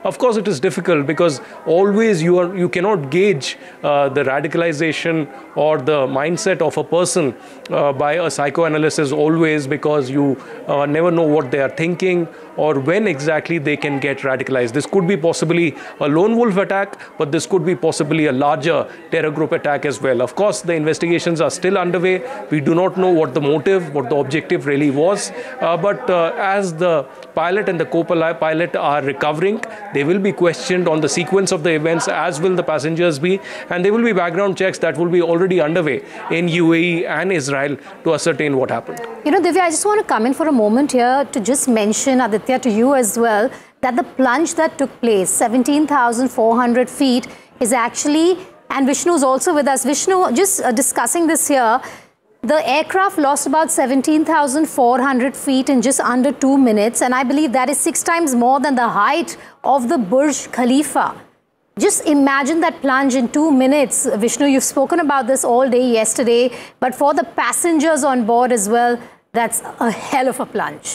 Of course, it is difficult because always you cannot gauge the radicalization or the mindset of a person by a psychoanalysis always, because you never know what they are thinking or when exactly they can get radicalized. This could be possibly a lone wolf attack, but this could be possibly a larger terror group attack as well. Of course, the investigations are still underway. We do not know what the motive, what the objective really was. But as the pilot and the co-pilot are recovering, they will be questioned on the sequence of the events, as will the passengers be. And there will be background checks that will be already underway in UAE and Israel to ascertain what happened. You know, Divya, I just want to come in for a moment here to just mention, Aditya, to you as well, that the plunge that took place, 17,400 feet, is actually, and Vishnu is also with us. Vishnu, just discussing this here, the aircraft lost about 17,400 feet in just under 2 minutes, and I believe that is 6 times more than the height of the Burj Khalifa. Just imagine that plunge in 2 minutes. Vishnu, you've spoken about this all day yesterday, but for the passengers on board as well, that's a hell of a plunge.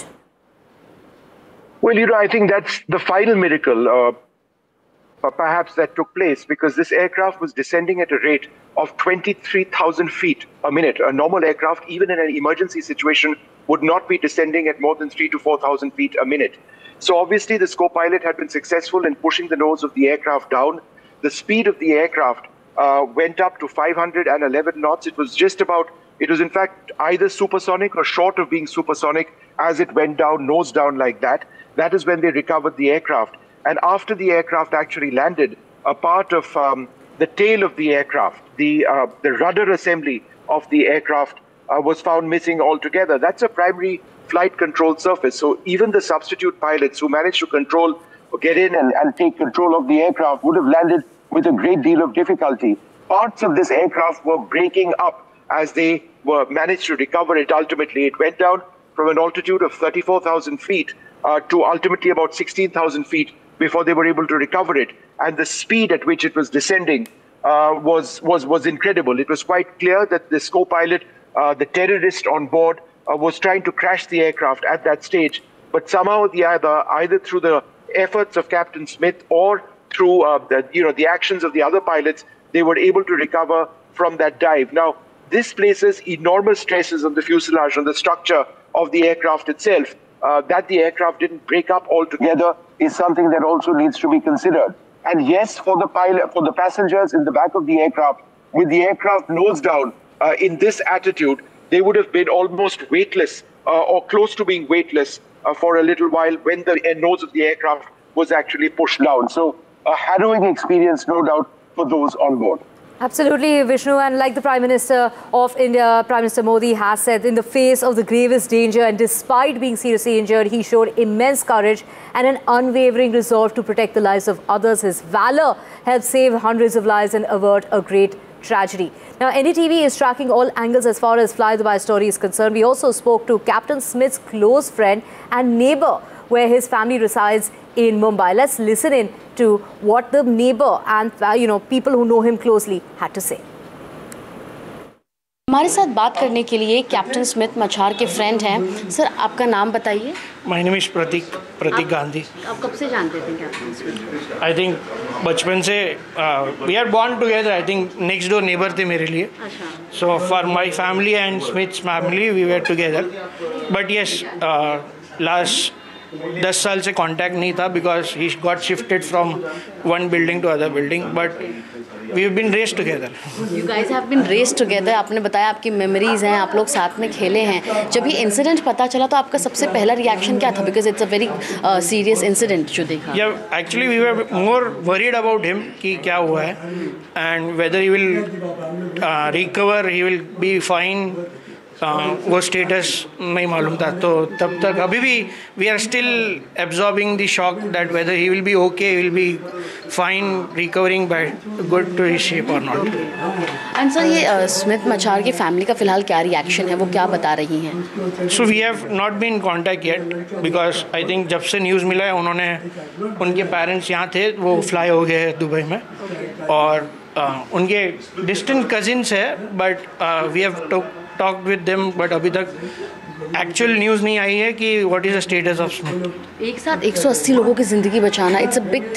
Well, you know, I think that's the final miracle, perhaps, that took place, because this aircraft was descending at a rate of 23,000 feet a minute. A normal aircraft, even in an emergency situation, would not be descending at more than 3,000 to 4,000 feet a minute. So obviously, the co-pilot had been successful in pushing the nose of the aircraft down. The speed of the aircraft went up to 511 knots. It was just about, it was in fact either supersonic or short of being supersonic as it went down, nose down like that. That is when they recovered the aircraft. And after the aircraft actually landed, a part of the tail of the aircraft, the rudder assembly of the aircraft was found missing altogether. That's a primary flight control surface. So even the substitute pilots who managed to control, get in and take control of the aircraft would have landed with a great deal of difficulty. Parts of this aircraft were breaking up as they were managed to recover it. Ultimately, it went down from an altitude of 34,000 feet to ultimately about 16,000 feet before they were able to recover it. And the speed at which it was descending was incredible. It was quite clear that this co-pilot, the terrorist on board, was trying to crash the aircraft at that stage. But somehow or the other, either through the efforts of Captain Smith or through the actions of the other pilots, they were able to recover from that dive. Now, this places enormous stresses on the fuselage, on the structure of the aircraft itself. That the aircraft didn't break up altogether is something that also needs to be considered. And yes, for the pilot, for the passengers in the back of the aircraft, with the aircraft nose down in this attitude, they would have been almost weightless or close to being weightless for a little while when the nose of the aircraft was actually pushed down. So a harrowing experience, no doubt, for those on board. Absolutely, Vishnu, and like the Prime Minister of India, Prime Minister Modi has said, in the face of the gravest danger and despite being seriously injured, he showed immense courage and an unwavering resolve to protect the lives of others. His valor helped save hundreds of lives and avert a great tragedy. Now, NDTV is tracking all angles as far as Fly Dubai story is concerned. We also spoke to Captain Smith's close friend and neighbor, where his family resides in Mumbai. Let's listen in to what the neighbor and people who know him closely had to say. हमारे साथ बात करने के लिए captain Smith मछार के friend हैं। Sir, आपका नाम बताइए। माय नेम इज प्रतीक गांधी। आप कब से जानते थे कैप्टन स्मिथ? आई थिंक बचपन से we are born together. I think next door neighbour थे मेरे लिए। So for my family and Smiths family we were together. But yes, last 10 साल से कांटेक्ट नहीं था because he got shifted from one building to other building, but we have been raised together. You guys have been raised together. आपने बताया आपकी memories हैं, आप लोग साथ में खेले हैं। जब ये इंसिडेंट पता चला तो आपका सबसे पहला रिएक्शन क्या था? Because it's a very serious incident जो देखा। या actually we were more worried about him कि क्या हुआ है and weather he will recover, he will be fine. वो स्टेटस नहीं मालूम था, तो तब तक अभी भी we are still absorbing the shock that whether he will be okay, will be fine, recovering back good to his shape और नॉट। एंड सर, ये स्मिथ मछार की फैमिली का फिलहाल क्या रिएक्शन है, वो क्या बता रही हैं? So we have not been in contact yet because I think जब से न्यूज़ मिला है उन्होंने, उनके पेरेंट्स यहाँ थे, वो फ्लाई हो गए दुबई में, और उनके डिस्टेंट कजिन्स है, but we have talked with them, but अभी तक एक्चुअल न्यूज़ नहीं आई है कि what is the status of Smith. एक साथ 180 लोगों की ज़िंदगी बचाना, इट्स अ बिग